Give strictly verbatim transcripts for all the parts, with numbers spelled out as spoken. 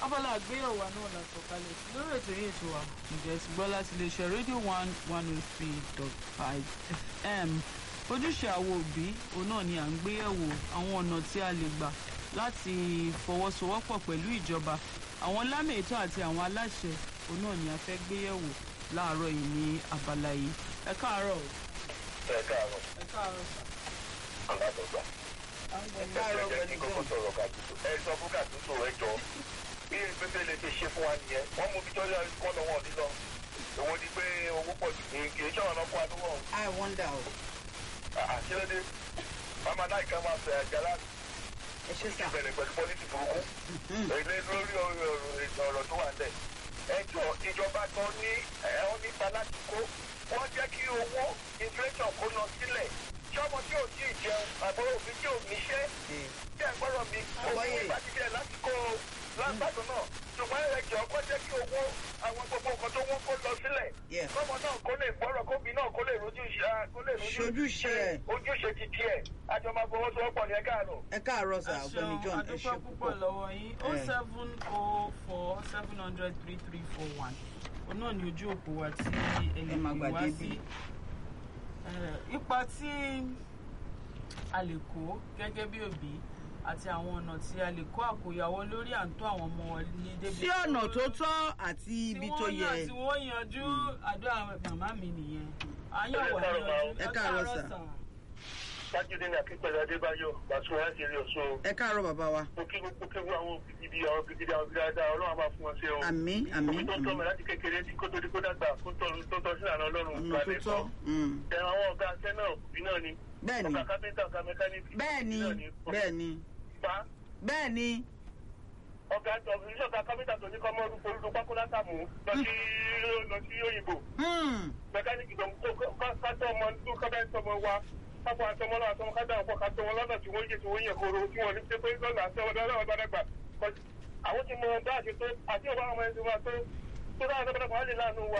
abala àgbéyẹ̀wò náà la sọ̀kalẹ̀ sí lórí ètò yìí ètò wa ǹjẹ́ ti gbọ́ láti iléeṣẹ́ rédíò one one oh three dot five F M. ojúṣe àwọn òbí òun náà ni à ń gbéyẹ̀wò àwọn ọ̀nà tí a lè gbà láti fọwọ́sowọ́pọ̀ pẹ̀lú ìjọba àwọn lámèétò àti àwọn aláṣẹ òun náà ni a fẹ́ gbéyẹ̀wò láàárọ̀ yìí ní abala yìí. ẹ káàárọ̀. ẹ káàárọ̀. ẹ káàárọ̀ sà. aládọ́gba. ẹ káàárọ̀ ẹ ní kókó sọ̀rọ̀ kàtúntò ẹ sọ fún kàtúntò ẹ jọ bí pépé lè ṣe ṣe fún wa nìyẹn wọ́n mú bíjọ́ yá kọ́ lọ́wọ́ nílọ òun ni pé owó pọ̀ jù ní kì í ṣọ̀rọ̀ lọ́kọ́ àdúgbò. I wonder o. àṣírí mama láìka máa fẹ́ àjà láti ẹ ṣe sà. bẹ̀rẹ̀ pẹ̀lú pọ́lítì burúkú èlé lórí ọ̀rọ̀ tó wà lẹ̀ ẹjọ́ ìjọba tó ní ẹ̀hún nípa láti kó wọ́n jẹ́ kí owó inflation kó lọ sílẹ̀ ṣọ́mọ tí ò tí ì jẹun àbúrò òbí tí ò níṣẹ́ tí ẹ̀ gbọ́dọ̀ mi owó ìbàdíjẹ́ láti kó lágbàdo náà ṣùgbọ́n ẹ̀jọ̀ kó jẹ́ kí owó àwọn gbogbo nǹkan tó wọ́n kó lọ sílẹ̀ kọ́mọ náà kó lè gbọ́rọ̀ kóbi náà kó lè rojú kó lè rojú ojúṣe ti tiẹ̀ àjọ máa fọwọ́ sowọ́pọ̀ ní ẹ káàárọ̀. ẹ káàárọ̀ sà ọ̀gbẹ́ni John ẹ ṣe púpọ̀ púpọ̀ lọ́wọ́ yín o seven o four seven hundred three three four one òun náà ni ojú òpó wa tí ẹ̀yin wá sí ipa tí a lè kó gẹ́gẹ́ bí òbí àti àwọn ọ̀nà tí a lè kó àkóyawọ́ lórí à ń tó àwọn ọmọ ní débi. sí ọ̀nà tó tọ́ àti ibi tó yẹ. tí wọ́n yanjú àdó màmá mi nìyẹn. àyàn wà yanjú. ẹ káàárọ̀ sà. Sájúdé ní Akíntọ́lá Adébáyọ̀ Bàtúwá láti eré Ọ̀ṣun. ẹ káàárọ̀ bàbá wa. mo kí mo kí àwọn gidi àwọn gidi àwọn gidi dáadáa Ọlọ́run máa fún wọn ṣe o. àmín àmín àmín. omi tó ń tọ́ mi láti kékeré tí kó tó di kó dàgbà kó tó tọ́ sí àná Ọlọ́run. ọ̀nà tó tọ́. ẹ àwọn ọ̀gá aṣẹ́ náà òbí náà ni. bẹ́ẹ̀ni ọ̀gá kápẹ́ńtà ọ̀gá mẹkáníìkì. bẹ́ẹ̀ni bẹ́ẹ̀ni bẹ́ẹ̀ni. ọ̀gá ọ̀gá kápẹ́ńtà tó ní kọ́mọ́ orúkọ orúkọ pákó látàmú lọ sí lọ sí òyìnbó. mẹkáníìkì tó ń kó kátó ọmọ tó kábẹ́ńtà ọmọ wa pápá àtọmọ náà àtọmọ ká dáhùn pọ̀ ká tọmọ lọ́nà tí wọ́n yẹ tí wọ́n yẹ kóró tí wọ́n ní pé pé lọ́nà àtọmọ lọ́nà ọ̀dọ́ dàgbà. àwọn tí mo bá àṣẹ tó àti ìwà ọmọ ẹni wa tó tó dáhùn tó dáhùn wá lè láàánú wa.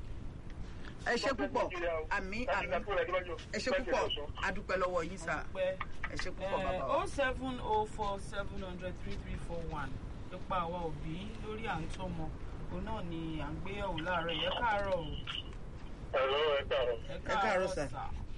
ẹ ṣé púpọ̀ àmín àmín ẹ ṣé púpọ̀ adúpẹ́ lọ́wọ́ yín sà ẹ ṣé púpọ̀ bàbá wa. o seven o four seven hundred three three four one nípa àwa òbí lórí à ń tọ́mọ òun náà ni à ń gbéyẹ̀wò láàárọ̀ yẹ káàárọ̀ o. ẹ̀rọ ẹ káàárọ̀. ẹ káàárọ̀ sà.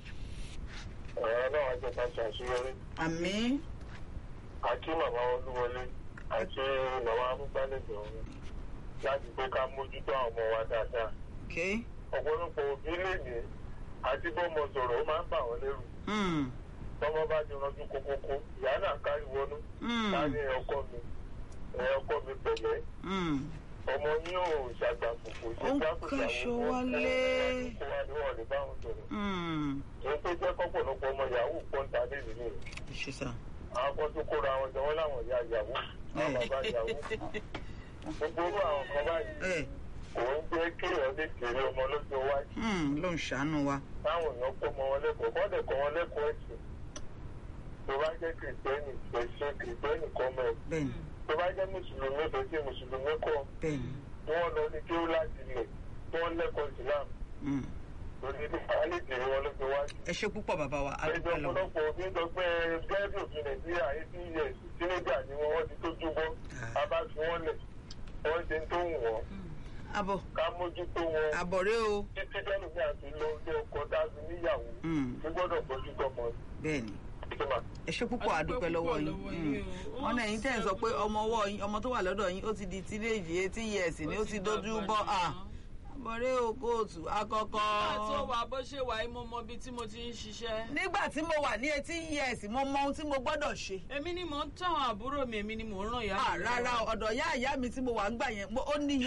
ọ̀rọ̀ náà wá jẹ́ ká ṣe àṣeyọrí. àmín. àti màmá Olúwọlé àti màmá amúgbálẹ́gbẹ̀ ọ̀hún láti pé ká mójútó àwọn ọmọ wa dáadáa. ọ̀pọ̀lọpọ̀ òbí lè ní àti bọ́mọ sọ̀rọ̀ ó máa ń bà wọ́n lẹ́rù. tọ́mọ bá ti ranjú kókókó ìyá náà kárí wọnú. ká ní ọkọ mi ọkọ mi pẹ̀lẹ́. ọmọ yín ò ṣàgbàfòfò ṣe gbàfòfò àwọn ọmọ kó wá ní wọn lè bá wọn sọ̀rọ̀. èyí tó jẹ́ kọ́pọ̀lọpọ̀ ọmọ yahoo pọ́ńtà lẹ́yìn nìyẹn. àwọn kan tó kóra àwọn jọ wọn láwọn ìyá yahoo àwọn bàbá yahoo. gbogbo orú àwọn kan báyìí kò ń jẹ́ kéèyàn lè kéré ọmọ lọ́jọ́ iwájú. ló ń ṣàánú wa. táwọn èèyàn kọ́ ọmọ wọn lẹ́kọ̀ọ́ kọ́ dẹ̀ kọ́ wọn lẹ́kọ̀ọ́ ẹ̀sìn. tó bá jẹ́ kìrìtẹ́nì ẹ̀sìn kìrìtẹ́nì kọ́ mọ́ ẹ̀. tó bá jẹ́ mùsùlùmí ẹ̀sìn tí mùsùlùmí kọ́ wọ́n lọ ní kí ó láti lẹ̀ kí wọ́n lẹ́kọ̀ọ́ ìsìlámù. lórí ní àlejò wọn lọ́jọ́ iwájú. ẹ ṣé púpọ̀ bàbá wa adúpẹ́ lọ́wọ́. ẹjọ́ ọ̀pọ̀lọpọ̀ òbí sọ pé gẹ́gẹ́ òfin Nàìjíríà eighteen years sínéjà ni wọ́n wọ́n ti tó júbọ́ abá fi wọ́n lẹ̀ wọ́n ṣe ń tó wù wọ́n. Àbọ̀. ká mójútó wọn. àbọ̀ rẹ o. títí dẹ́nu ní àti lọ ilé ọkọ dájú níyàwó. ní gbọ́dọ̀ bójútó ọmọ. bẹ́ẹ̀ni ẹ ṣé púpọ̀ adúpẹ́ lọ́wọ́ yín. wọn náà yín tẹ̀ ń sọ pé ọmọ ọwọ́ yín ọmọ tó wà lọ́dọ̀ yín ó ti di tíléèjì eighteen years ni ó ti dojú bọ́ àbọ̀ rẹ o kóòtù àkọ́kọ́. nígbà tó wà bó ṣe wà mo mọ ibi tí mo ti ń ṣiṣẹ́. nígbà tí mo wà ní eighteen years mo mọ ohun tí mo gbọ́dọ̀ ṣe. èmi ni mò ń tàn àbúrò mi èmi ni mò ń ràn ìyá mi. rárá ọ̀dọ̀ ìyá ìyá mi tí mo wà ń gbà yẹn ó ní